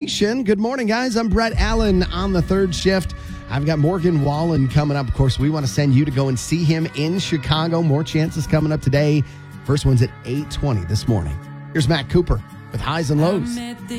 Nation. Good morning, guys. I'm Brett Allen on the third shift. I've got Morgan Wallen coming up. Of course, we want to send you to go and see him in Chicago. More chances coming up today. First one's at 8:20 this morning. Here's Matt Cooper with Highs and Lows.